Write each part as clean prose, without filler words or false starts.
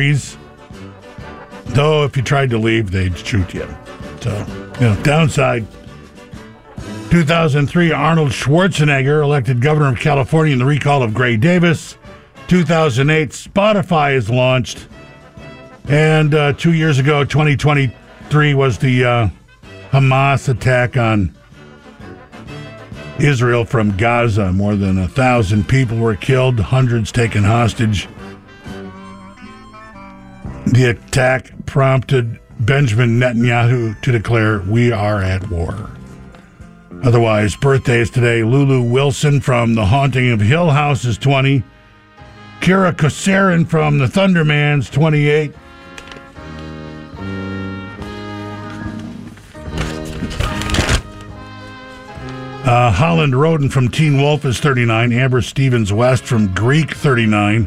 carries. Though if you tried to leave, they'd shoot you. So, downside. 2003, Arnold Schwarzenegger elected governor of California in the recall of Gray Davis. 2008, Spotify is launched. And 2 years ago, 2023, was the Hamas attack on Israel from Gaza. More than 1,000 people were killed, hundreds taken hostage. The attack prompted Benjamin Netanyahu to declare, "We are at war." Otherwise, birthdays today. Lulu Wilson from The Haunting of Hill House is 20. Kira Kosarin from The Thundermans, 28. Holland Roden from Teen Wolf is 39. Amber Stevens West from Greek, 39.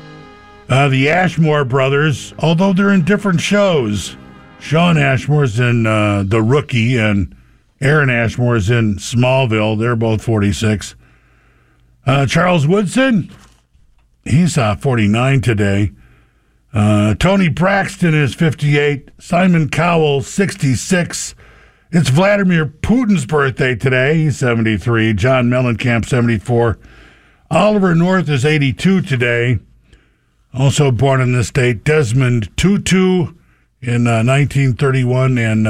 The Ashmore brothers, although they're in different shows. Shawn Ashmore's in The Rookie, and Aaron Ashmore's in Smallville. They're both 46. Charles Woodson, he's 49 today. Tony Braxton is 58. Simon Cowell, 66. It's Vladimir Putin's birthday today. He's 73. John Mellencamp, 74. Oliver North is 82 today. Also born in this date, Desmond Tutu in 1931. And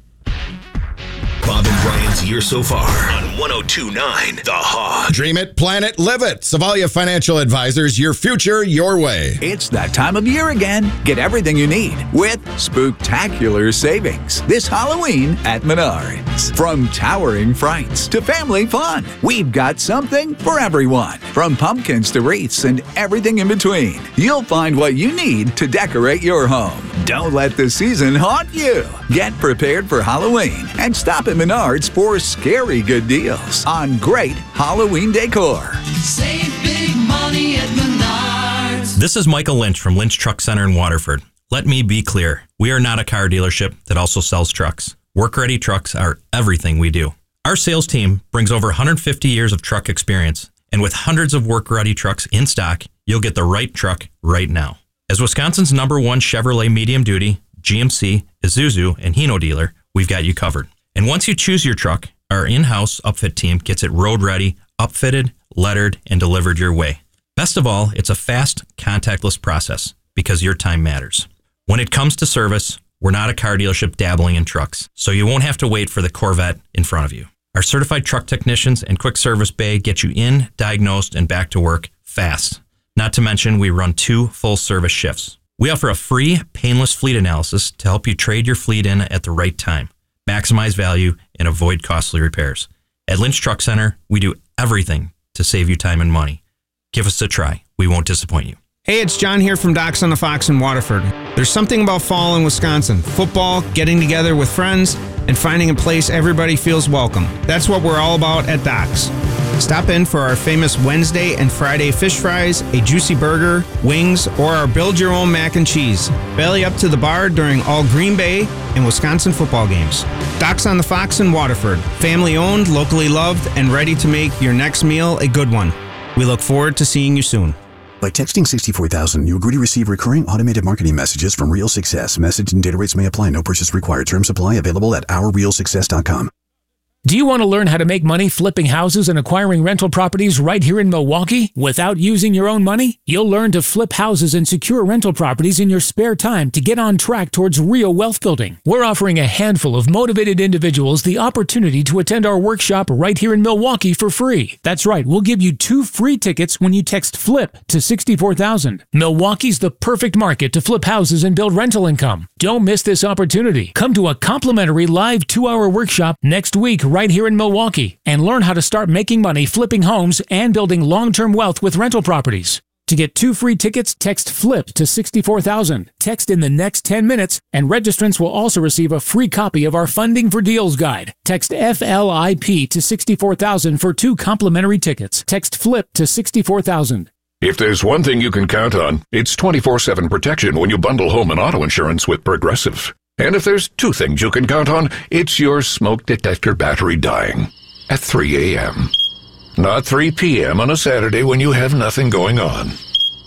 Bob and Brian's year so far on 102.9 The Hog. Dream it, plan it, live it. Savalia Financial Advisors, your future, your way. It's that time of year again. Get everything you need with spooktacular savings this Halloween at Menards. From towering frights to family fun, we've got something for everyone. From pumpkins to wreaths and everything in between, you'll find what you need to decorate your home. Don't let the season haunt you. Get prepared for Halloween and stop at Menards for scary good deals on great Halloween decor. Save big money at Menards. This is Michael Lynch from Lynch Truck Center in Waterford. Let me be clear. We are not a car dealership that also sells trucks. Work-ready trucks are everything we do. Our sales team brings over 150 years of truck experience, and with hundreds of work-ready trucks in stock, you'll get the right truck right now. As Wisconsin's #1 Chevrolet medium-duty, GMC, Isuzu, and Hino dealer, we've got you covered. And once you choose your truck, our in-house upfit team gets it road-ready, upfitted, lettered, and delivered your way. Best of all, it's a fast, contactless process because your time matters. When it comes to service, we're not a car dealership dabbling in trucks, so you won't have to wait for the Corvette in front of you. Our certified truck technicians and quick service bay get you in, diagnosed, and back to work fast. Not to mention, we run 2 full-service shifts. We offer a free, painless fleet analysis to help you trade your fleet in at the right time, maximize value, and avoid costly repairs. At Lynch Truck Center, we do everything to save you time and money. Give us a try. We won't disappoint you. Hey, it's John here from Docs on the Fox in Waterford. There's something about fall in Wisconsin. Football, getting together with friends, and finding a place everybody feels welcome. That's what we're all about at Docs. Stop in for our famous Wednesday and Friday fish fries, a juicy burger, wings, or our build-your-own mac and cheese. Belly up to the bar during all Green Bay and Wisconsin football games. Docs on the Fox in Waterford. Family-owned, locally loved, and ready to make your next meal a good one. We look forward to seeing you soon. By texting 64000, you agree to receive recurring automated marketing messages from Real Success. Message and data rates may apply. No purchase required. Terms apply. Available at ourrealsuccess.com. Do you want to learn how to make money flipping houses and acquiring rental properties right here in Milwaukee without using your own money? You'll learn to flip houses and secure rental properties in your spare time to get on track towards real wealth building. We're offering a handful of motivated individuals the opportunity to attend our workshop right here in Milwaukee for free. That's right, we'll give you 2 free tickets when you text FLIP to 64,000. Milwaukee's the perfect market to flip houses and build rental income. Don't miss this opportunity. Come to a complimentary live 2-hour workshop next week right here in Milwaukee and learn how to start making money flipping homes and building long-term wealth with rental properties. To get 2 free tickets, text FLIP to 64,000. Text in the next 10 minutes, and registrants will also receive a free copy of our Funding for Deals guide. Text FLIP to 64,000 for 2 complimentary tickets. Text FLIP to 64,000. If there's one thing you can count on, it's 24/7 protection when you bundle home and auto insurance with Progressive. And if there's 2 things you can count on, it's your smoke detector battery dying at 3 a.m. Not 3 p.m. on a Saturday when you have nothing going on.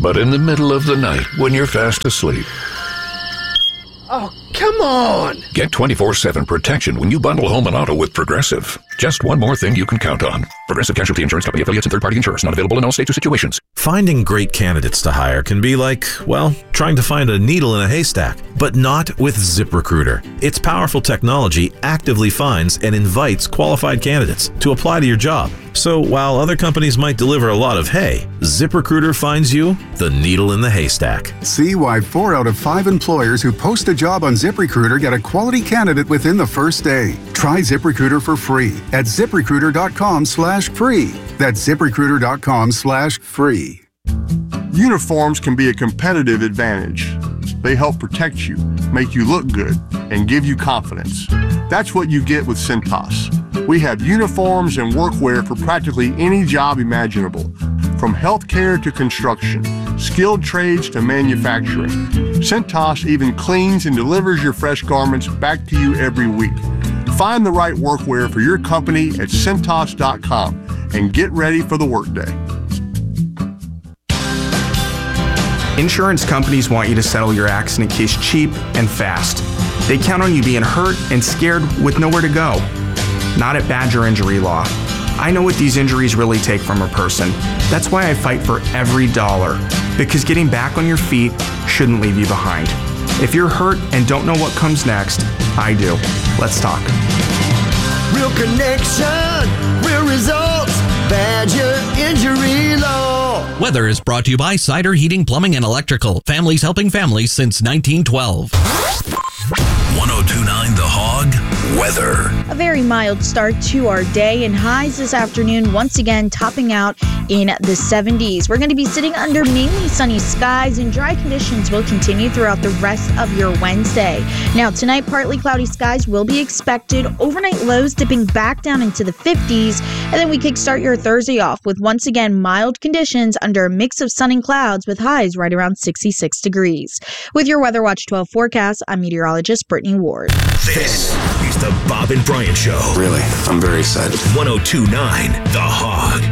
But in the middle of the night, when you're fast asleep, Oh, come on! get 24/7 protection when you bundle home and auto with Progressive. Just one more thing you can count on. Progressive Casualty Insurance Company, affiliates, and third-party insurers. Not available in all states or situations. Finding great candidates to hire can be like, well, trying to find a needle in a haystack, but not with ZipRecruiter. Its powerful technology actively finds and invites qualified candidates to apply to your job. So while other companies might deliver a lot of hay, ZipRecruiter finds you the needle in the haystack. See why 4 out of 5 employers who post a job on ZipRecruiter get a quality candidate within the first day. Try ZipRecruiter for free at ZipRecruiter.com/free. That's ZipRecruiter.com/free. Uniforms can be a competitive advantage. They help protect you, make you look good, and give you confidence. That's what you get with Cintas. We have uniforms and workwear for practically any job imaginable, from healthcare to construction, skilled trades to manufacturing. Cintas even cleans and delivers your fresh garments back to you every week. Find the right workwear for your company at Cintas.com and get ready for the workday. Insurance companies want you to settle your accident case cheap and fast. They count on you being hurt and scared with nowhere to go. Not at Badger Injury Law. I know what these injuries really take from a person. That's why I fight for every dollar, because getting back on your feet shouldn't leave you behind. If you're hurt and don't know what comes next, I do. Let's talk. Real connection, real results, Badger Injury Law. Weather is brought to you by Cider Heating, Plumbing, and Electrical. Families helping families since 1912. 1029 The Hog weather. A very mild start to our day, and highs this afternoon once again topping out in the 70s. We're going to be sitting under mainly sunny skies, and dry conditions will continue throughout the rest of your Wednesday. Now tonight, partly cloudy skies will be expected. Overnight lows dipping back down into the 50s, and then we kickstart your Thursday off with once again mild conditions under a mix of sun and clouds with highs right around 66 degrees. With your Weather Watch 12 forecast, I'm meteorologist Brittany Ward. This is the Bob and Brian Show. Really, I'm very excited. 1029 The Hog.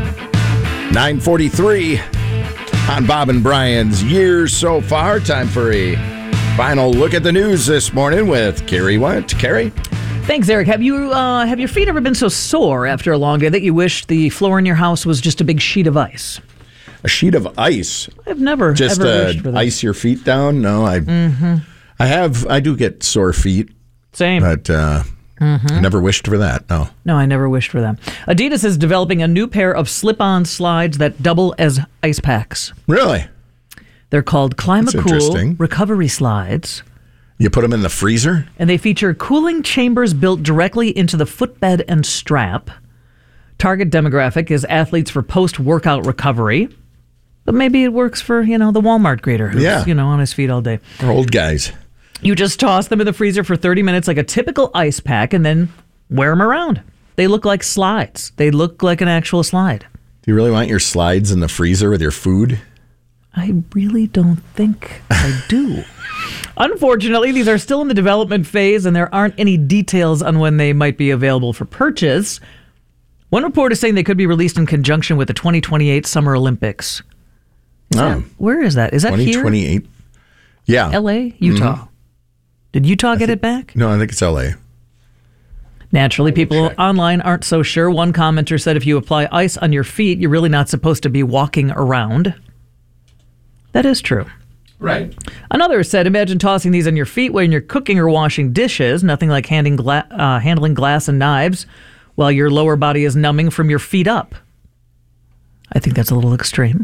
9:43 on Bob and Brian's years so far. Time for a final look at the news this morning with Carrie White. Carrie? Thanks, Eric. Have your feet ever been so sore after a long day that you wish the floor in your house was just a big sheet of ice? A sheet of ice? I've never just ever wished for that. Ice your feet down? No, I do get sore feet. Same. But I never wished for that, no. No, I never wished for that. Adidas is developing a new pair of slip-on slides that double as ice packs. Really? They're called That's Climacool interesting. Recovery Slides. You put them in the freezer? And they feature cooling chambers built directly into the footbed and strap. Target demographic is athletes for post-workout recovery. But maybe it works for, the Walmart grader who's, on his feet all day. Or old guys. You just toss them in the freezer for 30 minutes like a typical ice pack and then wear them around. They look like slides. They look like an actual slide. Do you really want your slides in the freezer with your food? I really don't think I do. Unfortunately, these are still in the development phase and there aren't any details on when they might be available for purchase. One report is saying they could be released in conjunction with the 2028 Summer Olympics. Where is that? Is that 2028? here? Yeah. L.A.? Utah. Mm-hmm. Did Utah get it back? No, I think it's L.A. Naturally, people online aren't so sure. One commenter said if you apply ice on your feet, you're really not supposed to be walking around. That is true. Right. Another said, imagine tossing these on your feet when you're cooking or washing dishes. Nothing like handling glass and knives while your lower body is numbing from your feet up. I think that's a little extreme.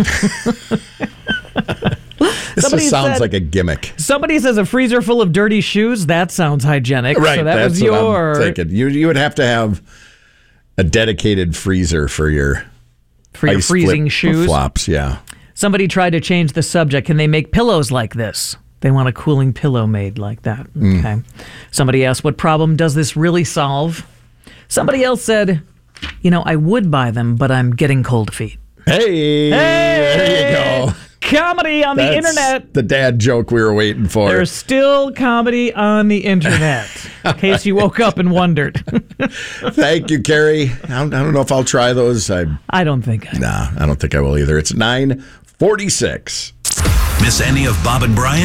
This just sounds like a gimmick. Somebody says a freezer full of dirty shoes. That sounds hygienic. Right. So that that's was what your. I'm thinking. You would have to have a dedicated freezer for your freezing shoes. Flops. Yeah. Somebody tried to change the subject. Can they make pillows like this? They want a cooling pillow made like that. Okay. Somebody asked, what problem does this really solve? Somebody else said, I would buy them, but I'm getting cold feet. Hey! There you go. Comedy on the internet. The dad joke we were waiting for. There's still comedy on the internet, in case you woke up and wondered. Thank you, Carrie. I don't know if I'll try those. I don't think I will. Nah, I don't think I will either. It's 9:40. 46. Miss any of Bob and Brian?